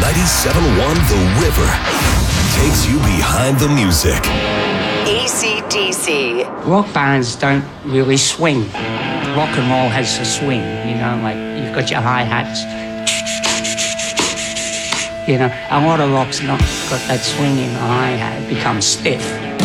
97.1 The River takes you behind the music. AC/DC. Rock bands don't really swing. Rock and roll has a swing, like you've got your hi-hats. A lot of rock's not got that swing in the hi-hat. It becomes stiff.